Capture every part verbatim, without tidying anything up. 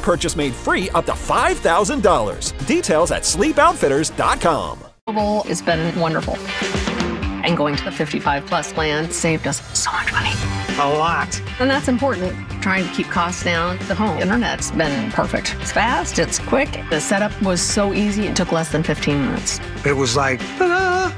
purchase made free up to five thousand dollars. Details at sleep outfitters dot com. It's been wonderful. And going to the fifty-five plus plan saved us so much money. A lot. And that's important. Trying to keep costs down. The home internet's been perfect. It's fast, it's quick. The setup was so easy, it took less than fifteen minutes. It was like, ta-da!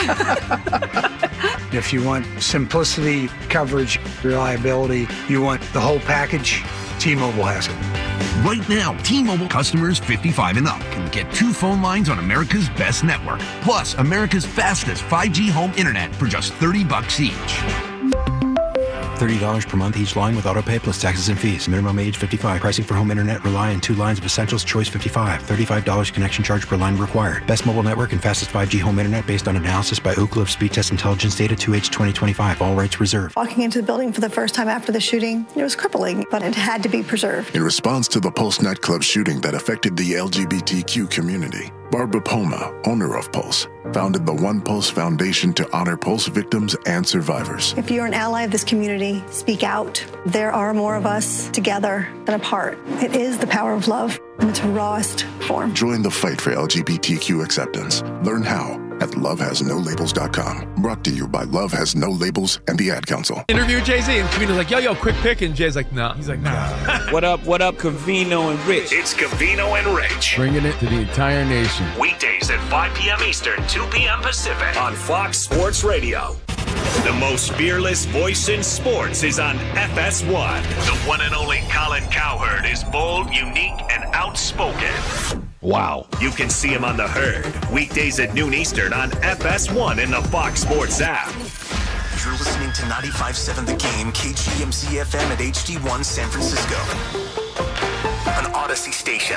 If you want simplicity, coverage, reliability, you want the whole package, T-Mobile has it. Right now, T-Mobile customers fifty-five and up can get two phone lines on America's best network, plus America's fastest five G home internet for just thirty bucks each. thirty dollars per month each line with autopay plus taxes and fees. Minimum age fifty-five. Pricing for home internet rely on two lines of Essentials Choice fifty-five. thirty-five dollars connection charge per line required. Best mobile network and fastest five G home internet based on analysis by Ookla of Speed Test Intelligence data two H twenty twenty-five. All rights reserved. Walking into the building for the first time after the shooting, it was crippling, but it had to be preserved. In response to the Pulse nightclub shooting that affected the L G B T Q community, Barbara Poma, owner of Pulse, founded the One Pulse Foundation to honor Pulse victims and survivors. If you're an ally of this community, speak out. There are more of us together than apart. It is the power of love in its rawest form. Join the fight for L G B T Q acceptance. Learn how at love has no labels dot com. Brought to you by Love Has No Labels and the Ad Council. Interview Jay-Z, and Cavino's like, yo, yo, quick pick, and Jay's like, nah. He's like, nah. What up, what up, Cavino and Rich? It's Cavino and Rich. Bringing it to the entire nation. Weekdays at five p.m. Eastern, two p.m. Pacific on Fox Sports Radio. The most fearless voice in sports is on F S one. The one and only Colin Cowherd is bold, unique, and outspoken. Wow. You can see him on The Herd, weekdays at noon Eastern on F S one in the Fox Sports app. You're listening to ninety-five point seven The Game, K G M Z F M at H D one San Francisco. An Odyssey station.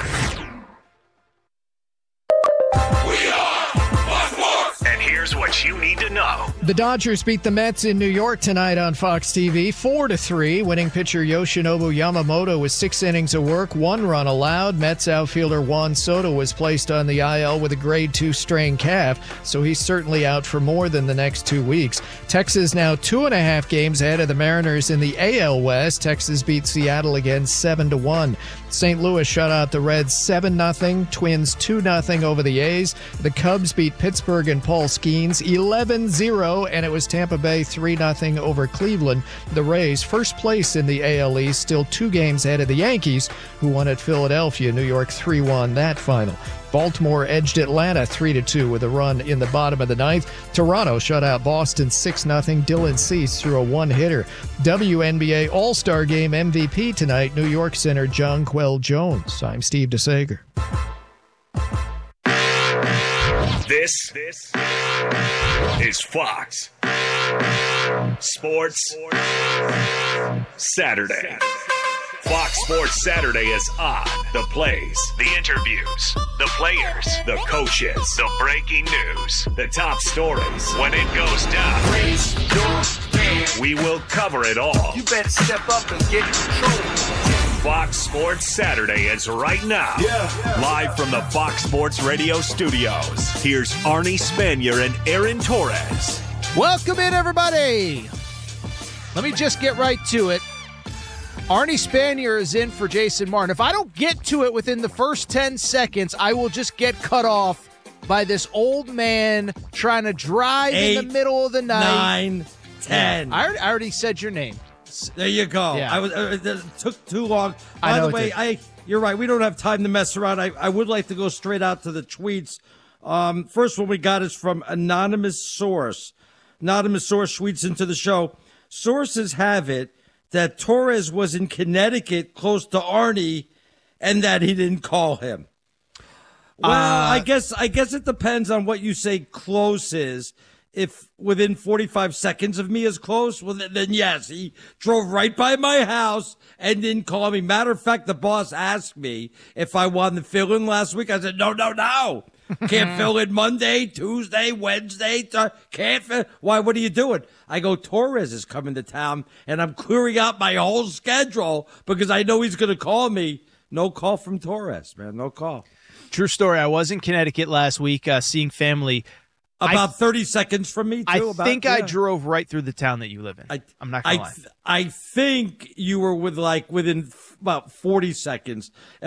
We are Fox Sports. And here's what you need to know. The Dodgers beat the Mets in New York tonight on Fox T V, four to three. Winning pitcher Yoshinobu Yamamoto with six innings of work, one run allowed. Mets outfielder Juan Soto was placed on the I L with a grade two strained calf, so he's certainly out for more than the next two weeks. Texas now two and a half games ahead of the Mariners in the A L West. Texas beat Seattle again seven to one. Saint Louis shut out the Reds seven nothing. Twins two nothing over the A's. The Cubs beat Pittsburgh and Paul Skeens eleven zero, and it was Tampa Bay three nothing over Cleveland. The Rays, first place in the A L East, still two games ahead of the Yankees, who won at Philadelphia. New York three one that final. Baltimore edged Atlanta three to two with a run in the bottom of the ninth. Toronto shut out Boston six nothing. Dylan Cease threw a one-hitter. W N B A All-Star Game M V P tonight, New York center Jonquel Jones. I'm Steve DeSager. This, this is Fox Sports Saturday. Fox Sports Saturday is on. The plays, the interviews, the players, the coaches, the breaking news, the top stories. When it goes down, raise your hand. We will cover it all. You better step up and get in control. Fox Sports Saturday is right now. Yeah, yeah. Live from the Fox Sports Radio studios. Here's Arnie Spanier and Aaron Torres. Welcome in, everybody. Let me just get right to it. Arnie Spanier is in for Jason Martin. If I don't get to it within the first ten seconds, I will just get cut off by this old man trying to drive Eight, in the middle of the night. Nine, ten. I already, I already said your name. There you go. Yeah. I was. Uh, it took too long. By I know the way, I you're right. We don't have time to mess around. I, I would like to go straight out to the tweets. Um, first one we got is from Anonymous Source. Anonymous Source tweets into the show. Sources have it that Torres was in Connecticut close to Arnie and that he didn't call him. Well, uh, I guess I guess it depends on what you say close is. If within forty-five seconds of me is close, well, then, then yes, he drove right by my house and didn't call me. Matter of fact, the boss asked me if I wanted to fill in last week. I said, no, no, no. Can't fill in Monday, Tuesday, Wednesday. Th- can't fill. Why? What are you doing? I go, Torres is coming to town, and I'm clearing out my whole schedule because I know he's going to call me. No call from Torres, man. No call. True story. I was in Connecticut last week uh, seeing family. About I, thirty seconds from me, too. I about, think yeah. I drove right through the town that you live in. I, I'm not going to lie. I think you were with like within about forty seconds.